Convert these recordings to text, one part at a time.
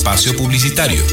Espacio publicitario.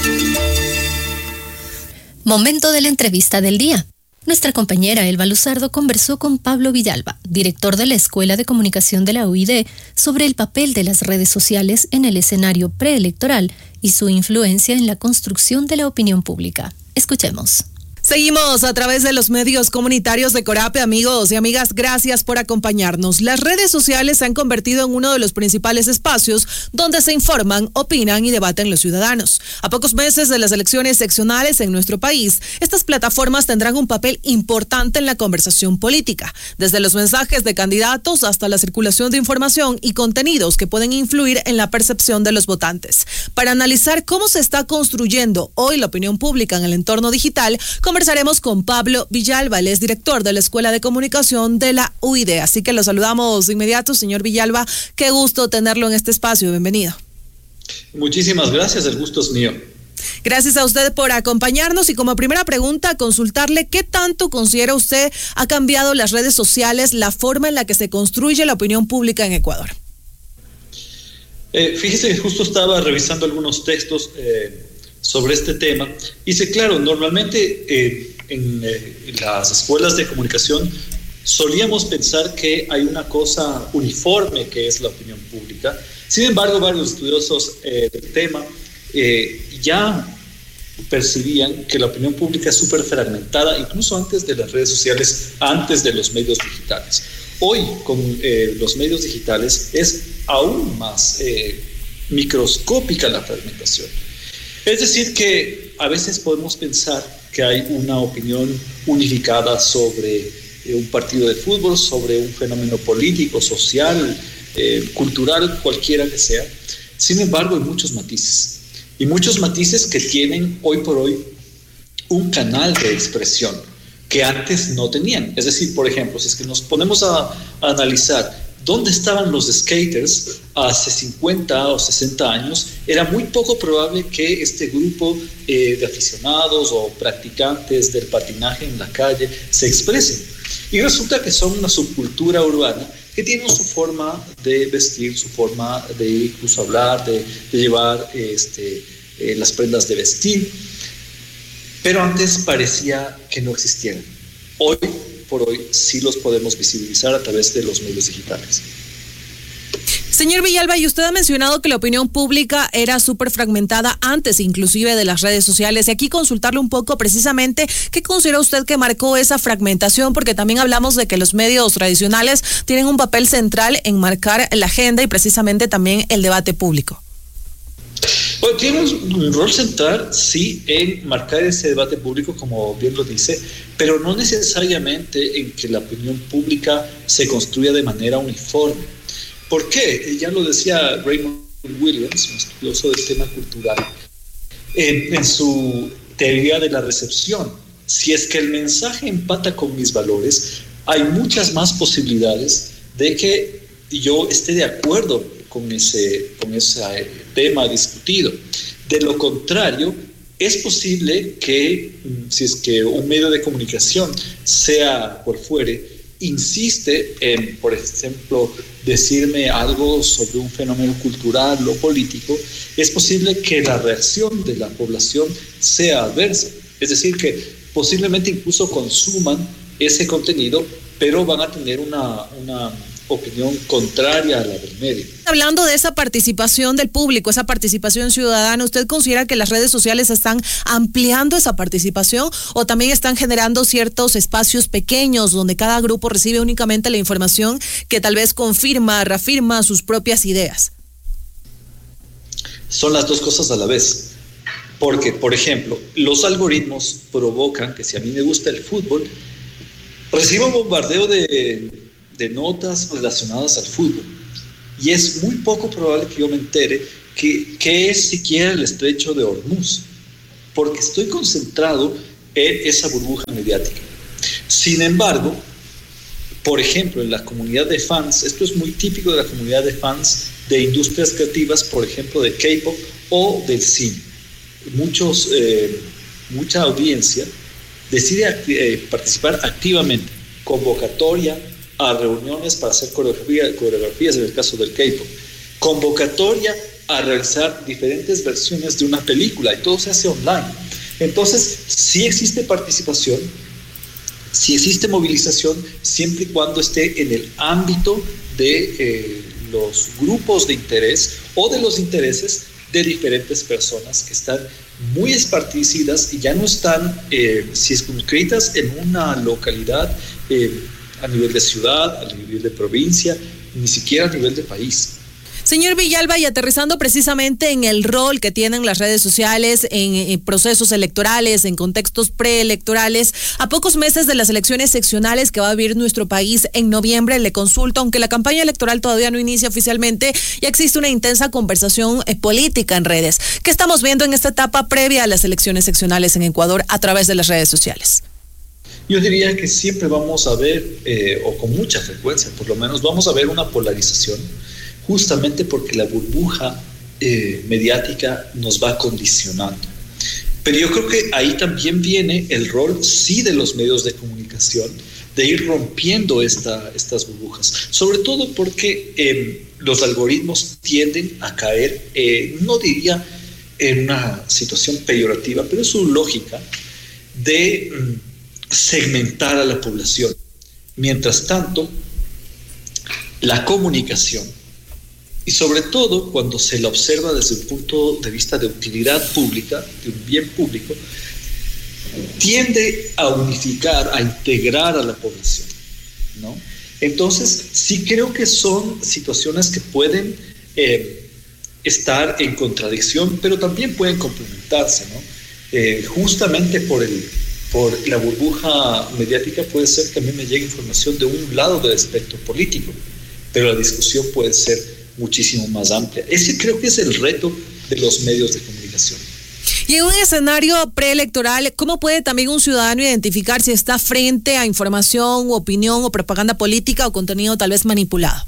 Momento de la entrevista del día. Nuestra compañera Elba Luzardo conversó con Pablo Villalba, director de la Escuela de Comunicación de la UID, sobre el papel de las redes sociales en el escenario preelectoral y su influencia en la construcción de la opinión pública. Escuchemos. Seguimos a través de los medios comunitarios de Corape, amigos y amigas, gracias por acompañarnos. Las redes sociales se han convertido en uno de los principales espacios donde se informan, opinan y debaten los ciudadanos. A pocos meses de las elecciones seccionales en nuestro país, estas plataformas tendrán un papel importante en la conversación política, desde los mensajes de candidatos hasta la circulación de información y contenidos que pueden influir en la percepción de los votantes. Para analizar cómo se está construyendo hoy la opinión pública en el entorno digital, conversaremos con Pablo Villalba, él es director de la Escuela de Comunicación de la UID. Así que lo saludamos de inmediato, señor Villalba. Qué gusto tenerlo en este espacio. Bienvenido. Muchísimas gracias, el gusto es mío. Gracias a usted por acompañarnos y como primera pregunta, consultarle qué tanto considera usted ha cambiado las redes sociales, la forma en la que se construye la opinión pública en Ecuador. Fíjese que justo estaba revisando algunos textos sobre este tema. Y sí, claro, normalmente en las escuelas de comunicación solíamos pensar que hay una cosa uniforme que es la opinión pública. Sin embargo, varios estudiosos del tema ya percibían que la opinión pública es súper fragmentada, incluso antes de las redes sociales, antes de los medios digitales. Hoy, con los medios digitales, es aún más microscópica la fragmentación. Es decir, que a veces podemos pensar que hay una opinión unificada sobre un partido de fútbol, sobre un fenómeno político, social, cultural, cualquiera que sea. Sin embargo, hay muchos matices. Y muchos matices que tienen hoy por hoy un canal de expresión que antes no tenían. Es decir, por ejemplo, si es que nos ponemos a analizar ¿dónde estaban los skaters hace 50 o 60 años? Era muy poco probable que este grupo de aficionados o practicantes del patinaje en la calle se expresen. Y resulta que son una subcultura urbana que tiene su forma de vestir, su forma de incluso hablar, de llevar las prendas de vestir. Pero antes parecía que no existieran. Hoy por hoy sí los podemos visibilizar a través de los medios digitales. Señor Villalba, y usted ha mencionado que la opinión pública era súper fragmentada antes inclusive de las redes sociales, y aquí consultarle un poco precisamente qué considera usted que marcó esa fragmentación, porque también hablamos de que los medios tradicionales tienen un papel central en marcar la agenda y precisamente también el debate público. Bueno, tiene un rol central, sí, en marcar ese debate público, como bien lo dice, pero no necesariamente en que la opinión pública se construya de manera uniforme. ¿Por qué? Ya lo decía Raymond Williams, un estudioso del tema cultural, en su teoría de la recepción. Si es que el mensaje empata con mis valores, hay muchas más posibilidades de que yo esté de acuerdo con ese tema discutido. De lo contrario, es posible que, si es que un medio de comunicación, sea por fuere, insiste en, por ejemplo, decirme algo sobre un fenómeno cultural o político, es posible que la reacción de la población sea adversa. Es decir, que posiblemente incluso consuman ese contenido, pero van a tener una opinión contraria a la del medio. Hablando de esa participación del público, esa participación ciudadana, ¿usted considera que las redes sociales están ampliando esa participación o también están generando ciertos espacios pequeños donde cada grupo recibe únicamente la información que tal vez confirma, reafirma sus propias ideas? Son las dos cosas a la vez. Porque, por ejemplo, los algoritmos provocan que si a mí me gusta el fútbol, recibo un bombardeo de notas relacionadas al fútbol. Y es muy poco probable que yo me entere que es siquiera el estrecho de Hormuz, porque estoy concentrado en esa burbuja mediática. Sin embargo, por ejemplo, en la comunidad de fans, esto es muy típico de la comunidad de fans de industrias creativas, por ejemplo, de K-pop o del cine. Mucha audiencia decide participar activamente, convocatoria a reuniones para hacer coreografías en el caso del K-pop, convocatoria a realizar diferentes versiones de una película y todo se hace online. Entonces, sí existe participación, sí existe movilización, siempre y cuando esté en el ámbito de los grupos de interés o de los intereses de diferentes personas que están muy esparcidas y ya no están circunscritas en una localidad a nivel de ciudad, a nivel de provincia, ni siquiera a nivel de país. Señor Villalba, y aterrizando precisamente en el rol que tienen las redes sociales en procesos electorales, en contextos preelectorales, a pocos meses de las elecciones seccionales que va a vivir nuestro país en noviembre, le consulto, aunque la campaña electoral todavía no inicia oficialmente, ya existe una intensa conversación política en redes. ¿Qué estamos viendo en esta etapa previa a las elecciones seccionales en Ecuador a través de las redes sociales? Yo diría que siempre vamos a ver, o con mucha frecuencia por lo menos, vamos a ver una polarización, justamente porque la burbuja mediática nos va condicionando. Pero yo creo que ahí también viene el rol, sí, de los medios de comunicación, de ir rompiendo estas burbujas, sobre todo porque los algoritmos tienden a caer, no diría en una situación peyorativa, pero es su lógica de segmentar a la población. Mientras tanto, la comunicación, y sobre todo cuando se la observa desde un punto de vista de utilidad pública, de un bien público, tiende a unificar, a integrar a la población, ¿no? Entonces, sí creo que son situaciones que pueden estar en contradicción, pero también pueden complementarse, ¿no? Justamente por la burbuja mediática puede ser que a mí me llegue información de un lado del espectro político, pero la discusión puede ser muchísimo más amplia. Ese creo que es el reto de los medios de comunicación. Y en un escenario preelectoral, ¿cómo puede también un ciudadano identificar si está frente a información, opinión o propaganda política o contenido tal vez manipulado?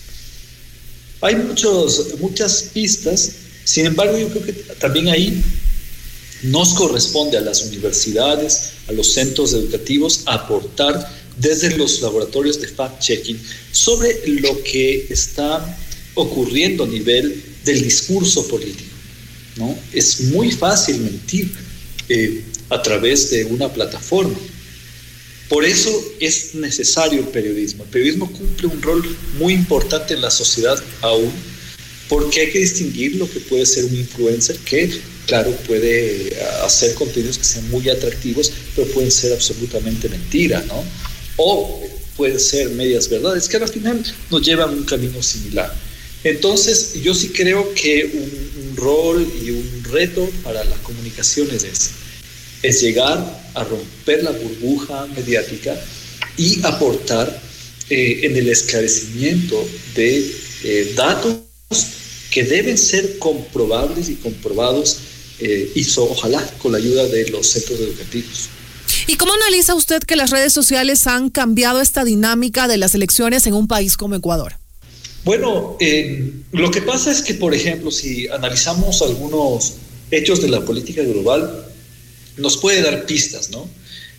Hay muchas pistas, sin embargo yo creo que también ahí nos corresponde a las universidades, a los centros educativos, aportar desde los laboratorios de fact-checking sobre lo que está ocurriendo a nivel del discurso político, ¿no? Es muy fácil mentir a través de una plataforma. Por eso es necesario el periodismo. El periodismo cumple un rol muy importante en la sociedad aún, porque hay que distinguir lo que puede ser un influencer que, claro, puede hacer contenidos que sean muy atractivos, pero pueden ser absolutamente mentira, ¿no? O pueden ser medias verdades, que al final nos llevan a un camino similar. Entonces, yo sí creo que un rol y un reto para la comunicación es llegar a romper la burbuja mediática y aportar en el esclarecimiento de datos que deben ser comprobables y comprobados, ojalá con la ayuda de los centros educativos. ¿Y cómo analiza usted que las redes sociales han cambiado esta dinámica de las elecciones en un país como Ecuador? Bueno, lo que pasa es que, por ejemplo, si analizamos algunos hechos de la política global, nos puede dar pistas, ¿no?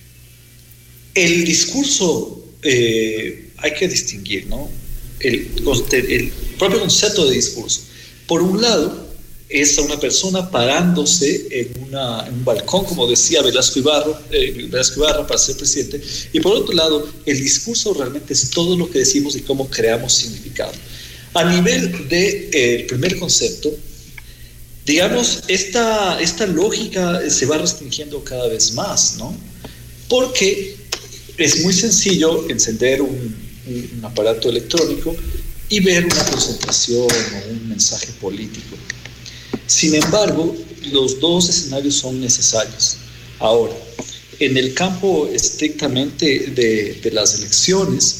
El discurso, hay que distinguir, ¿no? El propio concepto de discurso. Por un lado, es a una persona parándose en un balcón, como decía Velasco Ibarra para ser presidente, y por otro lado, el discurso realmente es todo lo que decimos y cómo creamos significado. A nivel del primer concepto, digamos, esta lógica se va restringiendo cada vez más, ¿no? Porque es muy sencillo encender un aparato electrónico y ver una concentración o un mensaje político. Sin embargo, los dos escenarios son necesarios. Ahora, en el campo estrictamente de las elecciones,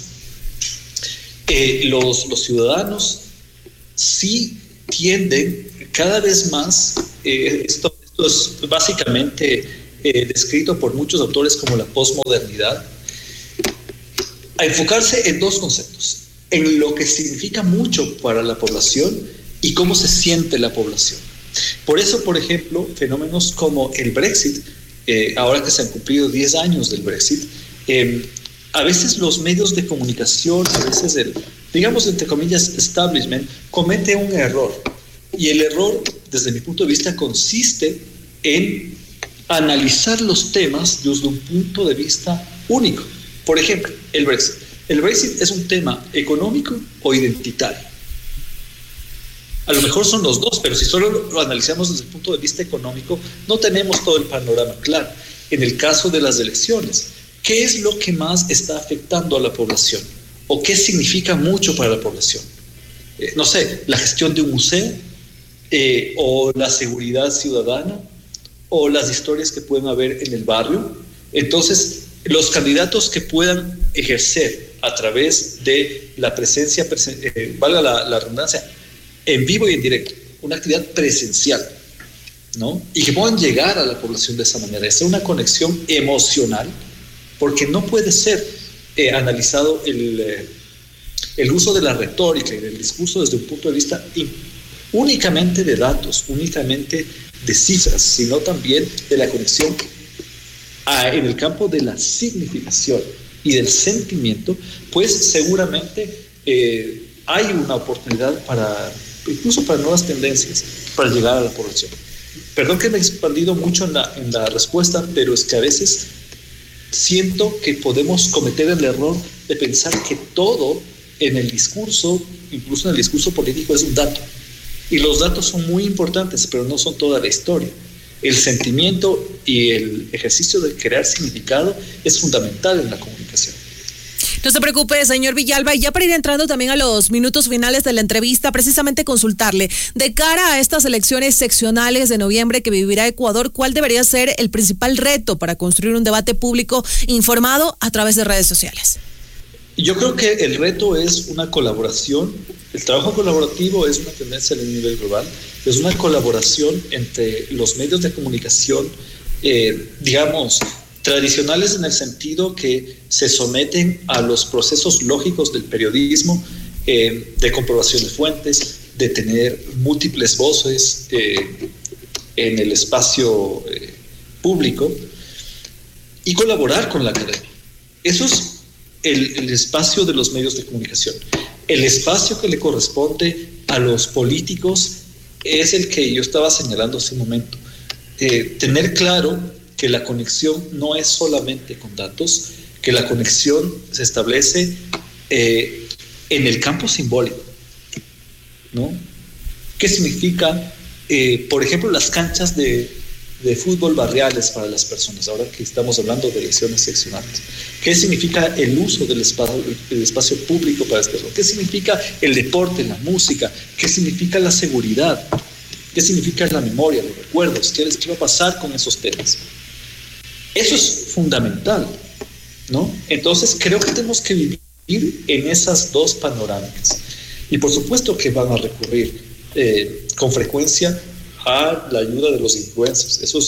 los ciudadanos sí tienden cada vez más, esto es básicamente descrito por muchos autores como la posmodernidad, a enfocarse en dos conceptos: en lo que significa mucho para la población y cómo se siente la población. Por eso, por ejemplo, fenómenos como el Brexit, ahora que se han cumplido 10 años del Brexit, a veces los medios de comunicación, a veces digamos entre comillas establishment, comete un error Y el error, desde mi punto de vista, consiste en analizar los temas desde un punto de vista único. Por ejemplo, el Brexit. ¿El Brexit es un tema económico o identitario? A lo mejor son los dos, pero si solo lo analizamos desde el punto de vista económico, no tenemos todo el panorama claro. En el caso de las elecciones, ¿qué es lo que más está afectando a la población? ¿O qué significa mucho para la población? No sé, la gestión de un museo, o la seguridad ciudadana, o las historias que pueden haber en el barrio. Entonces, los candidatos que puedan ejercer a través de la presencia, valga la redundancia, en vivo y en directo, una actividad presencial, ¿no? Y que puedan llegar a la población de esa manera, hacer una conexión emocional, porque no puede ser analizado el uso de la retórica y del discurso desde un punto de vista únicamente de datos, únicamente de cifras, sino también de la conexión en el campo de la significación y del sentimiento. Pues seguramente hay una oportunidad incluso para nuevas tendencias, para llegar a la población. Perdón que me he expandido mucho en la respuesta, pero es que a veces siento que podemos cometer el error de pensar que todo en el discurso, incluso en el discurso político, es un dato. Y los datos son muy importantes, pero no son toda la historia. El sentimiento y el ejercicio de crear significado es fundamental en la comunicación. No se preocupe, señor Villalba, y ya para ir entrando también a los minutos finales de la entrevista, precisamente consultarle, de cara a estas elecciones seccionales de noviembre que vivirá Ecuador, ¿cuál debería ser el principal reto para construir un debate público informado a través de redes sociales? Yo creo que el reto es una colaboración. El trabajo colaborativo es una tendencia a nivel global, es una colaboración entre los medios de comunicación, digamos, tradicionales en el sentido que se someten a los procesos lógicos del periodismo, de comprobación de fuentes, de tener múltiples voces en el espacio público y colaborar con la academia. Eso es el espacio de los medios de comunicación. El espacio que le corresponde a los políticos es el que yo estaba señalando hace un momento. Tener claro que la conexión no es solamente con datos, que la conexión se establece en el campo simbólico, ¿no? ¿Qué significa, por ejemplo, las canchas de fútbol barriales para las personas, ahora que estamos hablando de elecciones seccionales? ¿Qué significa el uso del espacio público para las personas? ¿Qué significa el deporte, la música? ¿Qué significa la seguridad? ¿Qué significa la memoria, los recuerdos? ¿Qué va a pasar con esos temas? Eso es fundamental, ¿no? Entonces creo que tenemos que vivir en esas dos panorámicas. Y por supuesto que van a recurrir con frecuencia a la ayuda de los influencers. Eso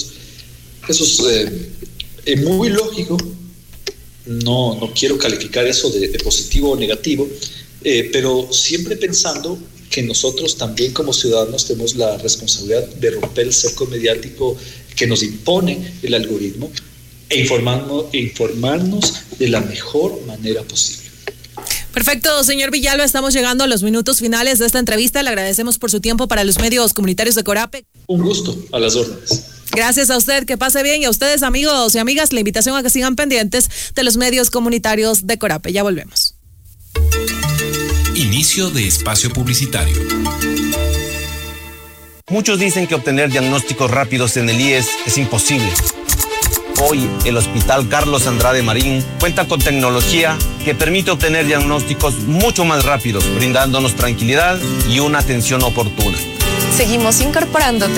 es muy lógico. No quiero calificar eso de positivo o negativo, pero siempre pensando que nosotros también como ciudadanos tenemos la responsabilidad de romper el cerco mediático que nos impone el algoritmo e informarnos de la mejor manera posible. Perfecto, señor Villalba, estamos llegando a los minutos finales de esta entrevista. Le agradecemos por su tiempo para los medios comunitarios de Corape. Un gusto, a las órdenes. Gracias a usted, que pase bien, y a ustedes, amigos y amigas, la invitación a que sigan pendientes de los medios comunitarios de Corape. Ya volvemos. Inicio de espacio publicitario. Muchos dicen que obtener diagnósticos rápidos en el IES es imposible. Hoy, el Hospital Carlos Andrade Marín cuenta con tecnología que permite obtener diagnósticos mucho más rápidos, brindándonos tranquilidad y una atención oportuna. Seguimos incorporándote